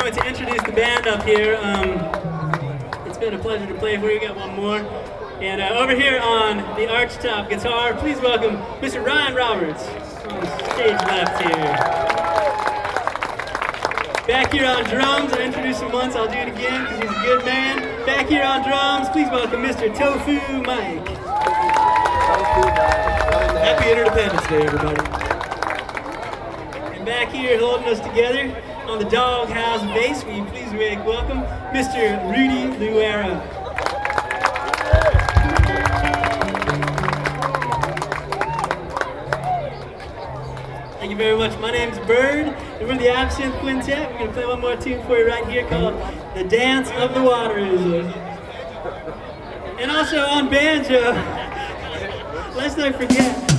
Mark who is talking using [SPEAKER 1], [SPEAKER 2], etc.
[SPEAKER 1] going to introduce the band up here. It's been a pleasure to play for you. Got one more. And over here on the archtop guitar, please welcome Mr. Ryan Roberts on the stage left here. Back here on drums, I introduced him once, I'll do it again because he's a good man. Back here on drums, please welcome Mr. Tofu Mike.
[SPEAKER 2] Happy Interdependence Day, everybody.
[SPEAKER 1] And back here holding us together on the Doghouse bass, will you please make welcome Mr. Rudy Luera. Thank you very much. My name's Bird, and we're the Absinthe Quintet. We're going to play one more tune for you right here called The Dance of the Waters. And also on banjo, let's not forget